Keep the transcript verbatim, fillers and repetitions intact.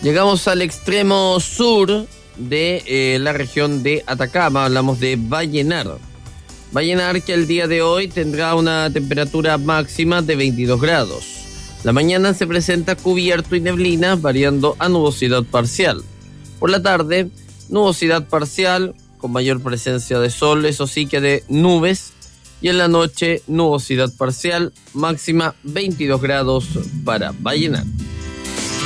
Llegamos al extremo sur de eh, la región de Atacama, hablamos de Vallenar. Vallenar, que el día de hoy tendrá una temperatura máxima de veintidós grados. La mañana se presenta cubierto y neblina, variando a nubosidad parcial. Por la tarde, nubosidad parcial, con mayor presencia de sol, eso sí que de nubes. Y en la noche, nubosidad parcial, máxima veintidós grados para Vallenar.